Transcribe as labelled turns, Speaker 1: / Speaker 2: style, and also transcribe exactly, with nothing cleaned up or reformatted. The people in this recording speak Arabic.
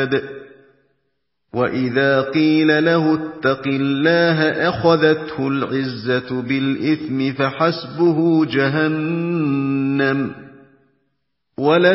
Speaker 1: رشاد وإذا قيل له اتق الله أخذته العزة بالإثم فحسبه جهنم